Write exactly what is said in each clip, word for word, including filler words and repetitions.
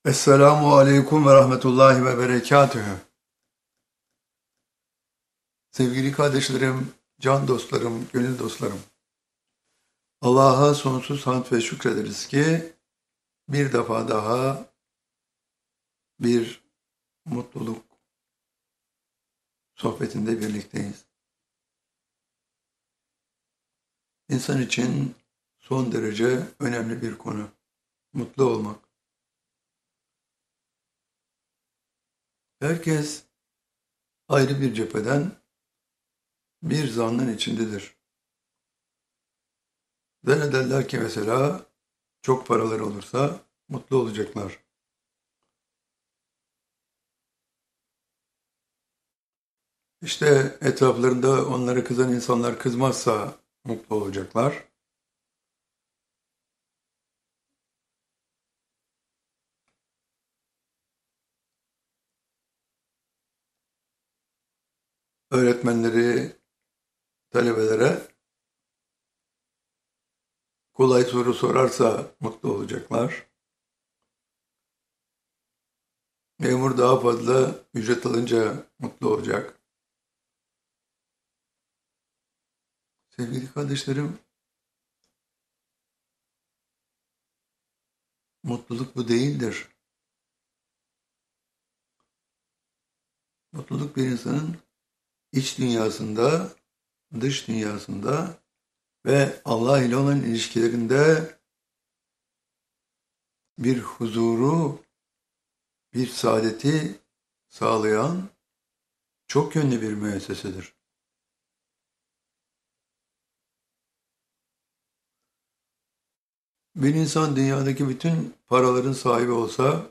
Esselamu aleyküm ve rahmetullahi ve berekatühü. Sevgili kardeşlerim, can dostlarım, gönül dostlarım. Allah'a sonsuz hamd ve şükrederiz ki bir defa daha bir mutluluk sohbetinde birlikteyiz. İnsan için son derece önemli bir konu. Mutlu olmak. Herkes ayrı bir cepheden bir zannın içindedir. Zannederler ki mesela çok paraları olursa mutlu olacaklar. İşte etraflarında onlara kızan insanlar kızmazsa mutlu olacaklar. Öğretmenleri talebelere kolay soru sorarsa mutlu olacaklar. Memur daha fazla ücret alınca mutlu olacak. Sevgili kardeşlerim, mutluluk bu değildir. Mutluluk bir insanın iç dünyasında, dış dünyasında ve Allah ile olan ilişkilerinde bir huzuru, bir saadeti sağlayan çok yönlü bir müessesedir. Bir insan dünyadaki bütün paraların sahibi olsa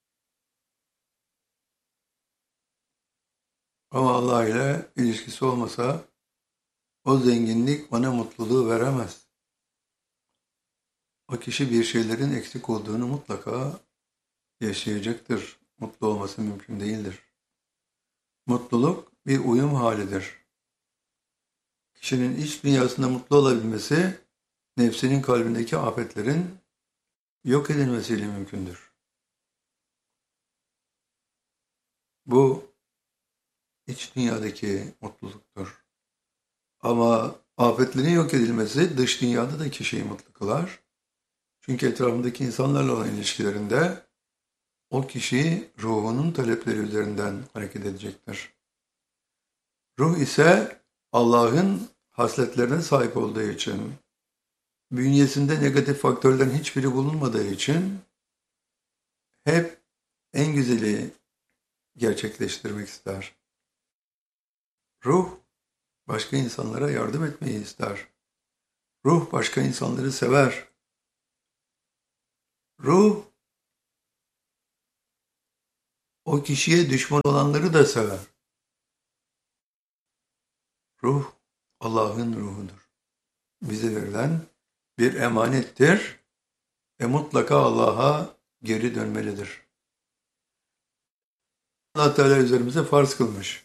ama Allah ile ilişkisi olmasa o zenginlik ona mutluluğu veremez. O kişi bir şeylerin eksik olduğunu mutlaka yaşayacaktır. Mutlu olması mümkün değildir. Mutluluk bir uyum halidir. Kişinin iç dünyasında mutlu olabilmesi, nefsinin kalbindeki afetlerin yok edilmesiyle mümkündür. Bu iç dünyadaki mutluluktur. Ama afetlerin yok edilmesi dış dünyada da kişiyi mutlu kılar. Çünkü etrafındaki insanlarla olan ilişkilerinde o kişi ruhunun talepleri üzerinden hareket edecektir. Ruh ise Allah'ın hasletlerine sahip olduğu için, bünyesinde negatif faktörlerin hiçbiri bulunmadığı için hep en güzeli gerçekleştirmek ister. Ruh başka insanlara yardım etmeyi ister. Ruh başka insanları sever. Ruh o kişiye düşman olanları da sever. Ruh Allah'ın ruhudur. Bize verilen bir emanettir ve mutlaka Allah'a geri dönmelidir. Allah Teala üzerimize farz kılmış.